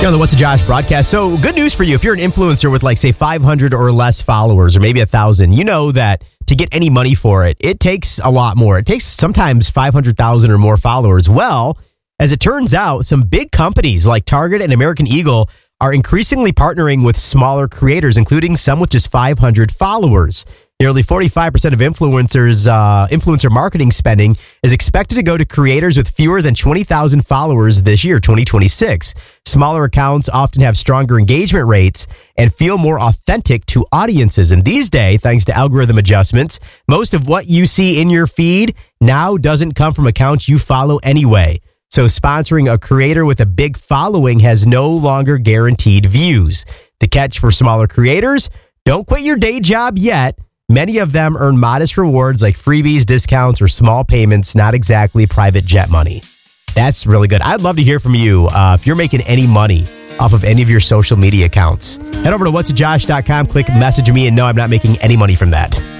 You're on the What's a Josh broadcast. So good news for you. If you're an influencer with say 500 or less followers or maybe 1,000, you know that to get any money for it, it takes a lot more. It takes sometimes 500,000 or more followers. Well, as it turns out, some big companies like Target and American Eagle are increasingly partnering with smaller creators, including some with just 500 followers. Nearly 45% of influencer marketing spending is expected to go to creators with fewer than 20,000 followers this year, 2026. Smaller accounts often have stronger engagement rates and feel more authentic to audiences. And these days, thanks to algorithm adjustments, most of what you see in your feed now doesn't come from accounts you follow anyway. So sponsoring a creator with a big following has no longer guaranteed views. The catch for smaller creators: don't quit your day job yet. Many of them earn modest rewards like freebies, discounts, or small payments, not exactly private jet money. That's really good. I'd love to hear from you if you're making any money off of any of your social media accounts. Head over to whatsajosh.com, click message me, and no, I'm not making any money from that.